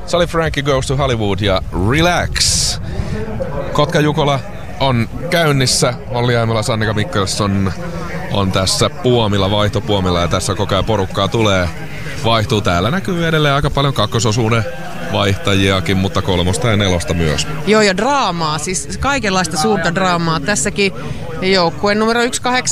Sally Frankie Goes to Hollywood ja Relax. Kotka Jukola on käynnissä. Olli Aimela, Sannika Mikkelsson on tässä puomilla, vaihtopuomilla ja tässä koko ajan porukkaa tulee. Vaihtuu. Täällä näkyy edelleen aika paljon kakkososuuden vaihtajiakin, mutta 3. ja 4. myös. Joo, ja draamaa, siis kaikenlaista suurta draamaa. Tässäkin joukkue numero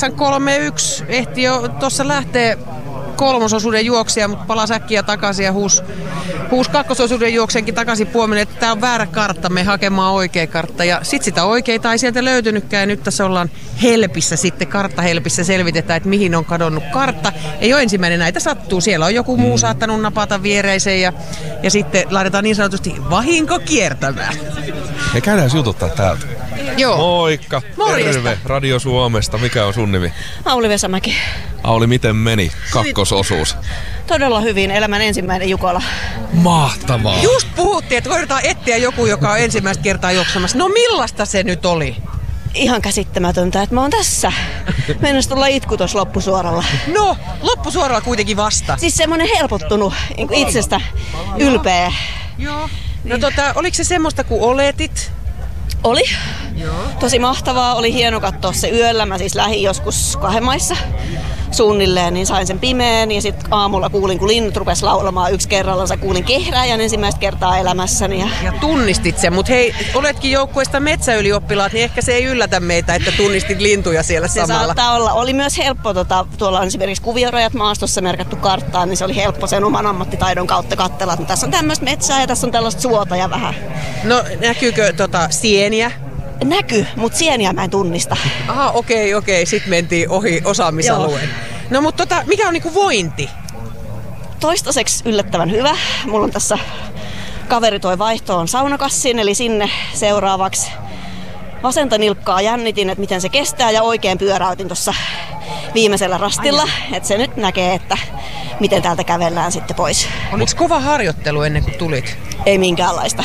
1831 ehti jo tuossa lähtee 3. osuuden juoksija, mutta palasi äkkiä takaisin ja huusi 2. osuuden juoksenkin takaisin puomille, että tää on väärä kartta, me hakemaan oikea kartta. Ja sit sitä oikeita ei sieltä löytynytkään ja nyt tässä ollaan helpissä sitten, karttahelpissä selvitetään, että mihin on kadonnut kartta. Ei ole ensimmäinen, näitä sattuu, siellä on joku muu saattanut napata viereiseen ja sitten laitetaan niin sanotusti vahinko kiertämään. Me käydään jututtaa täältä. Joo. Moikka! Morjesta. Terve Radio Suomesta. Mikä on sun nimi? Auli Vesamäki. Auli, miten meni kakkososuus? Todella hyvin, elämän ensimmäinen Jukola. Mahtavaa! Just puhuttiin, että koitetaan etsiä joku, joka on ensimmäistä kertaa juoksemassa. No millaista se nyt oli? Ihan käsittämätöntä, että mä oon tässä. Meinas tulla itku tuossa loppusuoralla. No, loppusuoralla kuitenkin vasta. Siis semmonen helpottunut, itsestä ylpeä. Joo. No oliko se semmoista kuin oletit? Oli. Joo. Tosi mahtavaa, oli hieno katsoa se yöllä. Mä siis lähdin joskus 2 maissa suunnilleen, niin sain sen pimeän. Ja sitten aamulla kuulin, kun linnut rupesi laulamaan yksi kerrallansa. Kuulin kehrääjän ensimmäistä kertaa elämässäni. Ja tunnistit sen, mutta hei, oletkin joukkueesta metsäylioppilaat, niin ehkä se ei yllätä meitä, että tunnistit lintuja siellä se samalla. saattaa olla. Oli myös helppo, tuolla on esimerkiksi kuviorajat maastossa merkattu karttaan, niin se oli helppo sen oman ammattitaidon kautta katsella, että tässä on tämmöistä metsää ja tässä on tällaista suota ja vähän. No näkyykö sieniä? Näkyy, mutta sieniä mä en tunnista. Aha, okei. Sitten mentiin ohi osaamisalueen. No mutta mikä on niinku vointi? Toistaiseksi yllättävän hyvä. Mulla on tässä kaveri toi vaihtoon saunakassiin, eli sinne seuraavaksi. Vasenta nilkkaa jännitin, että miten se kestää ja oikein pyöräytin tuossa viimeisellä rastilla. Että se nyt näkee, että miten täältä kävellään sitten pois. Oliko kova harjoittelu ennen kuin tulit? Ei minkäänlaista.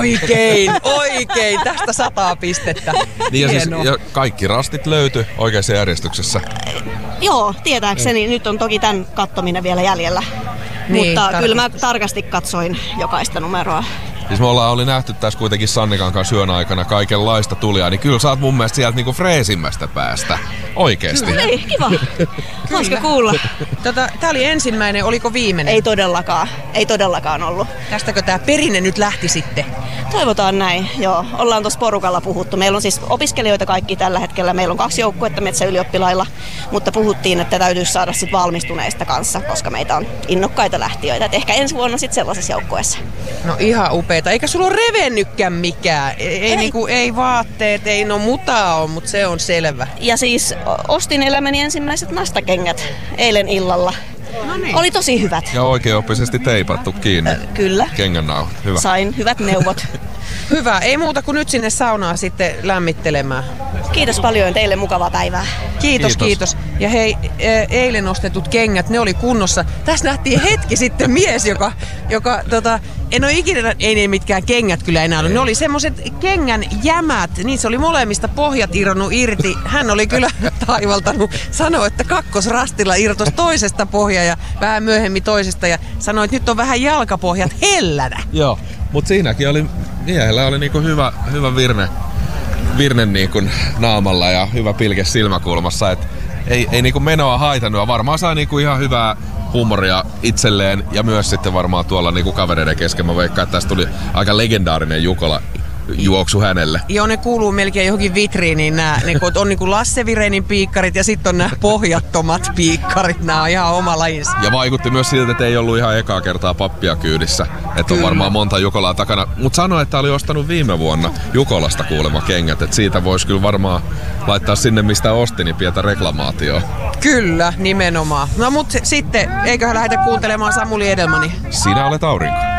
Oikein. Tästä 100 pistettä. Niin ja, siis, ja kaikki rastit löytyi oikeassa järjestyksessä. Joo, tietääkseni. Nyt on toki tämän kattominen vielä jäljellä. Niin, mutta kyllä mä tarkasti katsoin jokaista numeroa. Siis me oli nähty tässä kuitenkin Sannikan kanssa yön aikana kaikenlaista tulijaa, niin kyllä sä oot mun mielestä sieltä niinku freesimmästä päästä. Oikeesti. Kyllä. Ei, kiva. Hauska kuulla. Tää oli ensimmäinen, oliko viimeinen? Ei todellakaan ollut. Tästäkö tää perinne nyt lähti sitten? Toivotaan näin, joo. Ollaan tuossa porukalla puhuttu. Meillä on siis opiskelijoita kaikki tällä hetkellä. Meillä on 2 joukkuetta metsäylioppilailla, mutta puhuttiin, että täytyisi saada sit valmistuneista kanssa, koska meitä on innokkaita lähtiöitä. Et ehkä ensi vuonna sit sellaisessa joukkueessa. No ihan upeeta. Eikä sulla ole revennytkään mikään. Ei vaatteet, ei mutaa on, mutta se on selvä. Ja siis ostin elämäni ensimmäiset nastakengät eilen illalla. No niin. Oli tosi hyvät. Ja oikeoppisesti teipattu kiinni. Kyllä. Kengännauhat. Hyvä. Sain hyvät neuvot. Hyvä. Ei muuta kuin nyt sinne saunaan sitten lämmittelemään. Kiitos paljon, teille mukavaa päivää. Kiitos. Ja hei, eilen ostetut kengät, ne oli kunnossa. Tässä nähtiin hetki sitten mies, joka en ole ikinä, ei ne mitkään kengät kyllä enää ollut. Ne oli semmoiset kengän jämät, niin se oli molemmista pohjat irronnut irti. Hän oli kyllä taivaltanut, sanoi, että kakkosrastilla irtosi toisesta pohja ja vähän myöhemmin toisesta ja sanoi, että nyt on vähän jalkapohjat hellänä. Joo, mutta siinäkin oli, miehellä oli niinku hyvä virne niinku naamalla ja hyvä pilke silmäkulmassa, et ei niinku menoa haitannut ja varmaan sai niinku ihan hyvää huumoria itselleen ja myös sitten varmaan tuolla niinku kavereiden kesken. Mä veikkaan, että tästä tuli aika legendaarinen Jukola juoksu hänelle. Joo, ne kuuluu melkein johonkin vitriiniin. Ne on niinku Lasse Virenin piikkarit ja sitten on nämä pohjattomat piikkarit. Nämä on ihan oma lajinsa. Ja vaikutti myös siltä, että ei ollut ihan ekaa kertaa pappia kyydissä. Että on varmaan monta Jukolaa takana. Mutta sanoi, että oli ostanut viime vuonna Jukolasta kuulemma kengät. Että siitä voisi kyllä varmaan laittaa sinne, mistä osti, niin pientä reklamaatioa. Kyllä, nimenomaan. No mut sitten, eiköhän lähdetä kuuntelemaan Samuli Edelmania. Sinä olet aurinko.